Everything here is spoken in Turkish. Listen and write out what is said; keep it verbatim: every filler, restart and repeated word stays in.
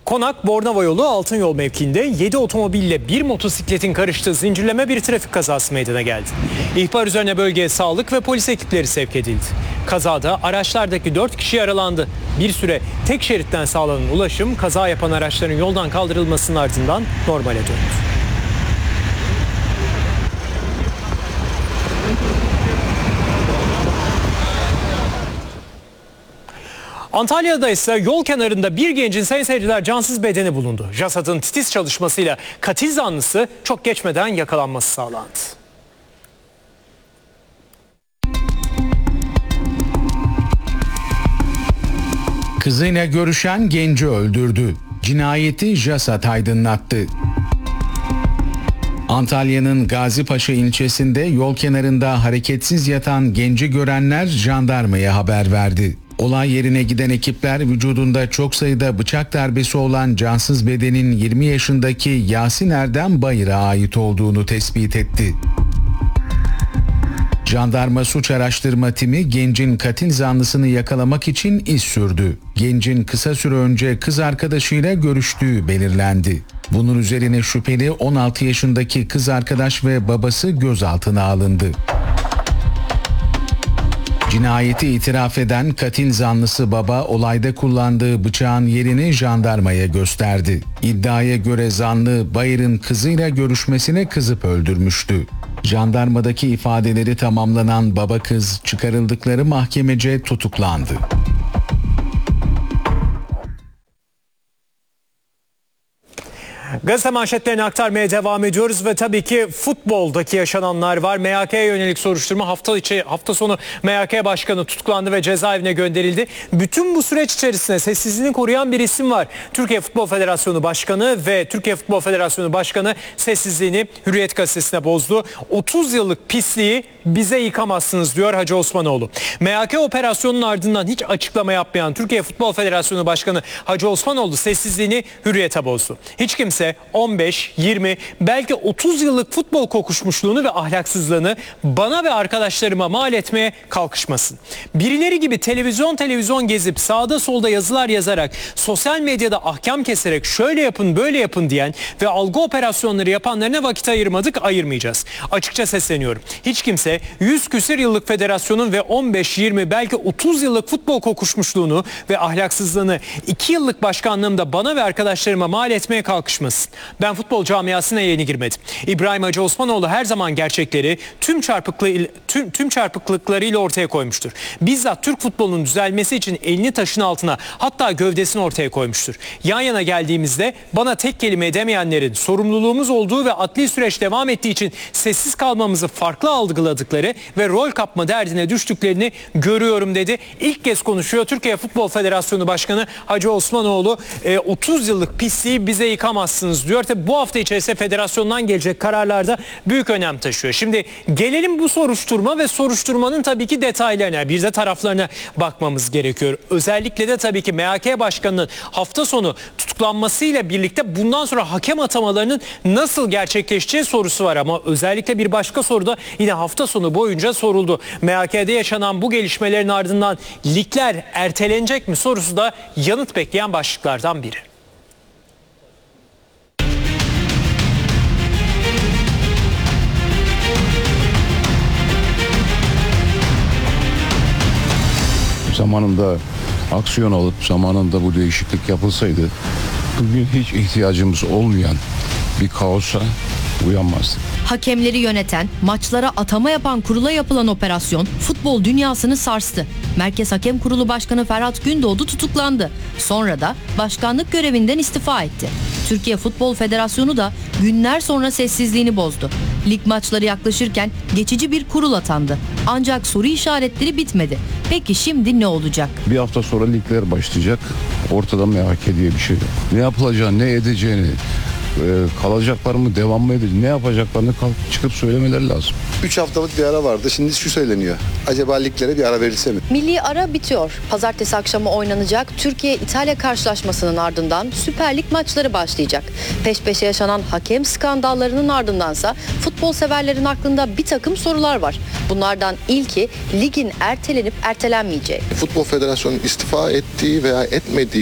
Konak Bornova yolu Altınyol mevkiinde yedi otomobille bir motosikletin karıştığı zincirleme bir trafik kazası meydana geldi. İhbar üzerine bölgeye sağlık ve polis ekipleri sevk edildi. Kazada araçlardaki dört kişi yaralandı. Bir süre tek şeritten sağlanan ulaşım kaza yapan araçların yoldan kaldırılmasının ardından normale döndü. Antalya'da ise yol kenarında bir gencin sayın seyirciler cansız bedeni bulundu. JASAD'ın titiz çalışmasıyla katil zanlısı çok geçmeden yakalanması sağlandı. Kızıyla görüşen genci öldürdü. Cinayeti JASAD aydınlattı. Antalya'nın Gazipaşa ilçesinde yol kenarında hareketsiz yatan genci görenler jandarmaya haber verdi. Olay yerine giden ekipler vücudunda çok sayıda bıçak darbesi olan cansız bedenin yirmi yaşındaki Yasin Erdem Bayır'a ait olduğunu tespit etti. Jandarma suç araştırma timi gencin katil zanlısını yakalamak için iz sürdü. Gencin kısa süre önce kız arkadaşıyla görüştüğü belirlendi. Bunun üzerine şüpheli on altı yaşındaki kız arkadaş ve babası gözaltına alındı. Cinayeti itiraf eden katil zanlısı baba olayda kullandığı bıçağın yerini jandarmaya gösterdi. İddiaya göre zanlı Bayır'ın kızıyla görüşmesine kızıp öldürmüştü. Jandarmadaki ifadeleri tamamlanan baba kız çıkarıldıkları mahkemece tutuklandı. Gazete manşetlerini aktarmaya devam ediyoruz ve tabii ki futboldaki yaşananlar var. M H K'ye yönelik soruşturma hafta içi hafta sonu M H K Başkanı tutuklandı ve cezaevine gönderildi. Bütün bu süreç içerisinde sessizliğini koruyan bir isim var. Türkiye Futbol Federasyonu Başkanı ve Türkiye Futbol Federasyonu Başkanı sessizliğini Hürriyet gazetesine bozdu. otuz yıllık pisliği bize yıkamazsınız diyor Hacı Osmanoğlu. M H K operasyonunun ardından hiç açıklama yapmayan Türkiye Futbol Federasyonu Başkanı Hacı Osmanoğlu sessizliğini Hürriyet'e bozdu. Hiç kimse on beş, yirmi, belki otuz yıllık futbol kokuşmuşluğunu ve ahlaksızlığını bana ve arkadaşlarıma mal etmeye kalkışmasın. Birileri gibi televizyon televizyon gezip sağda solda yazılar yazarak, sosyal medyada ahkam keserek şöyle yapın böyle yapın diyen ve algı operasyonları yapanlarına vakit ayırmadık, ayırmayacağız. Açıkça sesleniyorum. Hiç kimse yüz küsür yıllık federasyonun ve on beş, yirmi belki otuz yıllık futbol kokuşmuşluğunu ve ahlaksızlığını iki yıllık başkanlığımda bana ve arkadaşlarıma mal etmeye kalkışmasın. Ben futbol camiasına yeni girmedim. İbrahim Hacı Osmanoğlu her zaman gerçekleri tüm çarpıklığı, tüm, tüm çarpıklıklarıyla ortaya koymuştur. Bizzat Türk futbolunun düzelmesi için elini taşın altına, hatta gövdesini ortaya koymuştur. Yan yana geldiğimizde bana tek kelime edemeyenlerin sorumluluğumuz olduğu ve adli süreç devam ettiği için sessiz kalmamızı farklı algıladıkları ve rol kapma derdine düştüklerini görüyorum dedi. İlk kez konuşuyor Türkiye Futbol Federasyonu Başkanı Hacı Osmanoğlu. E, otuz yıllık pisliği bize yıkamazsınız diyor. Tabii bu hafta içerisinde federasyondan gelecek kararlarda büyük önem taşıyor. Şimdi gelelim bu soruşturma ve soruşturmanın tabii ki detaylarına, bir de taraflarına bakmamız gerekiyor. Özellikle de tabii ki M H K Başkanı'nın hafta sonu tutuklanmasıyla birlikte bundan sonra hakem atamalarının nasıl gerçekleşeceği sorusu var ama özellikle bir başka soru da yine hafta sonu boyunca soruldu. M H K'de yaşanan bu gelişmelerin ardından ligler ertelenecek mi sorusu da yanıt bekleyen başlıklardan biri. Zamanında aksiyon alıp zamanında bu değişiklik yapılsaydı bugün hiç ihtiyacımız olmayan bir kaosa uyanmazdık. Hakemleri yöneten, maçlara atama yapan kurula yapılan operasyon futbol dünyasını sarstı. Merkez Hakem Kurulu Başkanı Ferhat Gündoğdu tutuklandı. Sonra da başkanlık görevinden istifa etti. Türkiye Futbol Federasyonu da günler sonra sessizliğini bozdu. Lig maçları yaklaşırken geçici bir kurul atandı. Ancak soru işaretleri bitmedi. Peki şimdi ne olacak? Bir hafta sonra ligler başlayacak. Ortada M H K diye bir şey yok. Ne yapılacağını, ne edeceğini, kalacaklar mı, devam mı edecek, ne yapacaklarını kalkıp çıkıp söylemeleri lazım. üç haftalık bir ara vardı. Şimdi şu söyleniyor. Acaba liglere bir ara verilse mi? Milli ara bitiyor. Pazartesi akşamı oynanacak Türkiye-İtalya karşılaşmasının ardından Süper Lig maçları başlayacak. Peş peşe yaşanan hakem skandallarının ardındansa futbol severlerin aklında bir takım sorular var. Bunlardan ilki ligin ertelenip ertelenmeyeceği. Futbol Federasyonu'nun istifa ettiği veya etmediği